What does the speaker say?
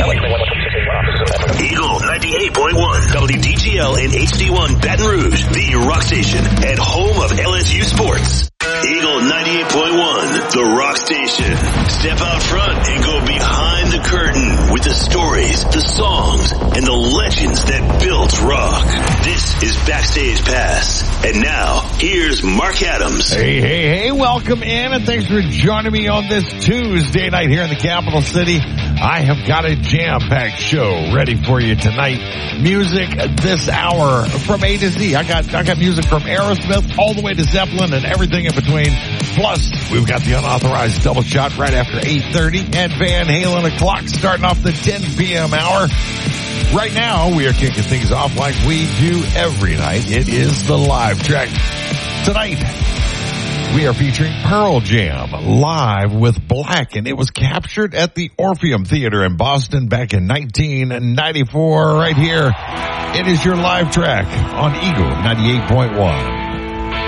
Eagle 98.1, WDGL and HD1 Baton Rouge, the rock station and home of LSU sports. Eagle 98.1, the rock station. Step out front and go behind the curtain with the stories, the songs, and the legends that built rock. This is Backstage Pass. And now, here's Mark Adams. Hey, welcome in, and thanks for joining me on this Tuesday night here in the capital city. I have got a jam-packed show ready for you tonight. Music this hour from A to Z. I got music from Aerosmith all the way to Zeppelin and everything in between. Plus, we've got the unauthorized double shot right after 8:30 and Van Halen o'clock starting off the 10 p.m. hour. Right now, we are kicking things off like we do every night. It is the live track. Tonight, we are featuring Pearl Jam live with Black, and it was captured at the Orpheum Theater in Boston back in 1994. Right here, it is your live track on Eagle 98.1.